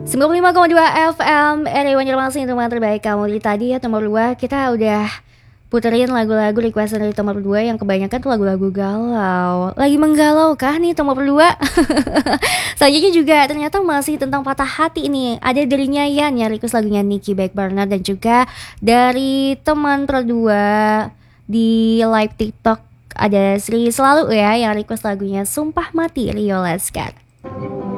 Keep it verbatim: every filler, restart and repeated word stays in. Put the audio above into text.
sembilan puluh lima koma dua F M R Iwan Masih teman terbaik kamu. Di tadi ya nomor dua kita udah puterin lagu-lagu requestan dari nomor dua yang kebanyakan tuh lagu-lagu galau. Lagi menggalau kah nih nomor dua? Selanjutnya juga ternyata masih tentang patah hati ini. Ada dari Nyayan yang request lagunya Nicky Backburner, dan juga dari teman terdua di live TikTok ada Sri Selalu ya yang request lagunya Sumpah Mati Rio Lescat.